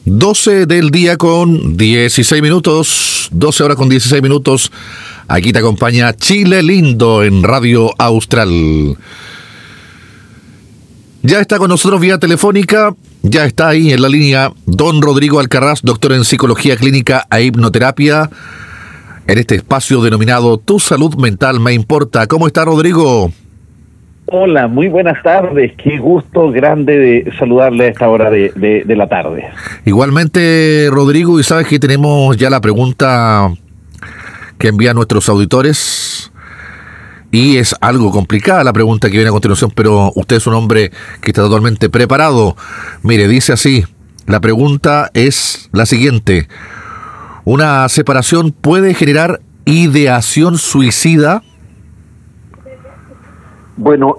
12 del día con 16 minutos, 12 horas con 16 minutos. Aquí te acompaña Chile Lindo en Radio Austral. Ya está con nosotros vía telefónica, ya está ahí en la línea don Rodrigo Alcaraz, doctor en Psicología Clínica e Hipnoterapia, en este espacio denominado Tu Salud Mental Me Importa. ¿Cómo está, Rodrigo? Hola, muy buenas tardes. Qué gusto grande de saludarle a esta hora de la tarde. Igualmente, Rodrigo, y sabes que tenemos ya la pregunta que envían nuestros auditores, y es algo complicada la pregunta que viene a continuación, pero usted es un hombre que está totalmente preparado. Mire, dice así, la pregunta es la siguiente: ¿una separación puede generar ideación suicida? Bueno,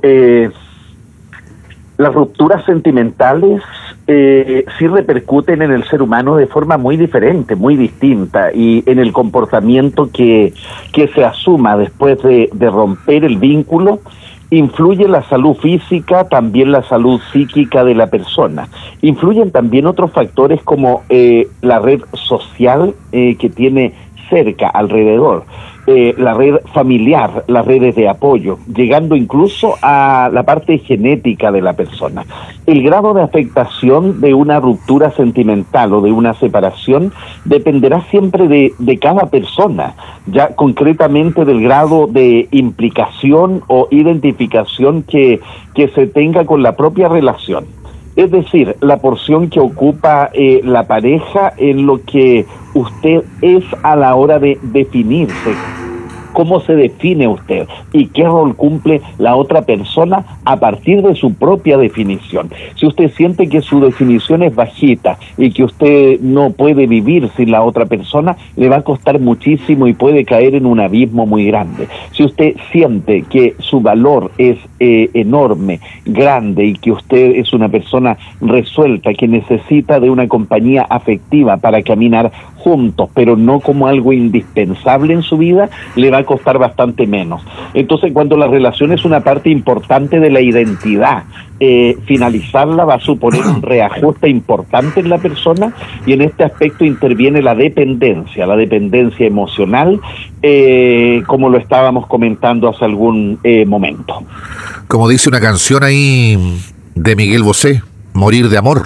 las rupturas sentimentales sí repercuten en el ser humano de forma muy diferente, muy distinta, y en el comportamiento que se asuma después de romper el vínculo influye la salud física, también la salud psíquica de la persona. Influyen también otros factores como la red social que tiene cerca, alrededor, la red familiar, las redes de apoyo, llegando incluso a la parte genética de la persona. El grado de afectación de una ruptura sentimental o de una separación dependerá siempre de cada persona, ya concretamente del grado de implicación o identificación que se tenga con la propia relación. Es decir, la porción que ocupa la pareja en lo que usted es a la hora de definirse. ¿Cómo se define usted? ¿Y qué rol cumple la otra persona a partir de su propia definición? Si usted siente que su definición es bajita y que usted no puede vivir sin la otra persona, le va a costar muchísimo y puede caer en un abismo muy grande. Si usted siente que su valor es enorme, grande, y que usted es una persona resuelta, que necesita de una compañía afectiva para caminar juntos, pero no como algo indispensable en su vida, le va a costar bastante menos. Entonces, cuando la relación es una parte importante de la identidad, finalizarla va a suponer un reajuste importante en la persona, y en este aspecto interviene la dependencia emocional, como lo estábamos comentando hace algún momento. Como dice una canción ahí de Miguel Bosé, morir de amor.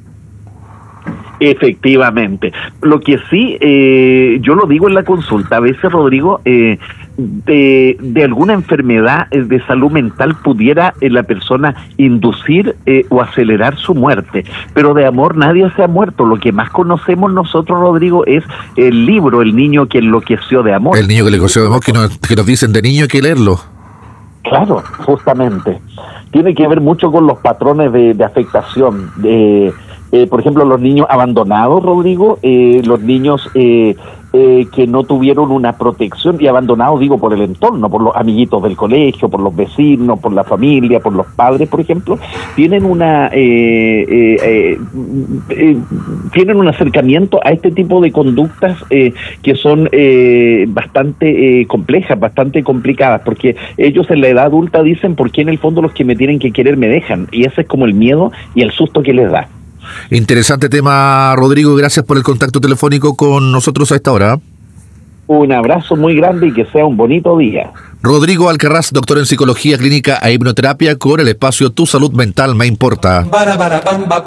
Efectivamente. Lo que sí, yo lo digo en la consulta, a veces, Rodrigo, de alguna enfermedad de salud mental pudiera la persona inducir o acelerar su muerte, pero de amor nadie se ha muerto. Lo que más conocemos nosotros, Rodrigo, es el libro El niño que enloqueció de amor. El niño que enloqueció de amor, que nos dicen de niño hay que leerlo. Claro, justamente. Tiene que ver mucho con los patrones de afectación, por ejemplo, los niños abandonados, Rodrigo, los niños que no tuvieron una protección, y abandonados digo por el entorno, por los amiguitos del colegio, por los vecinos, por la familia, por los padres, por ejemplo, tienen tienen un acercamiento a este tipo de conductas que son bastante complejas, bastante complicadas, porque ellos en la edad adulta dicen: ¿por qué en el fondo los que me tienen que querer me dejan? Y ese es como el miedo y el susto que les da. Interesante tema, Rodrigo. Gracias por el contacto telefónico con nosotros a esta hora. Un abrazo muy grande y que sea un bonito día. Rodrigo Alcaraz, doctor en Psicología Clínica e Hipnoterapia, con el espacio Tu Salud Mental Me Importa.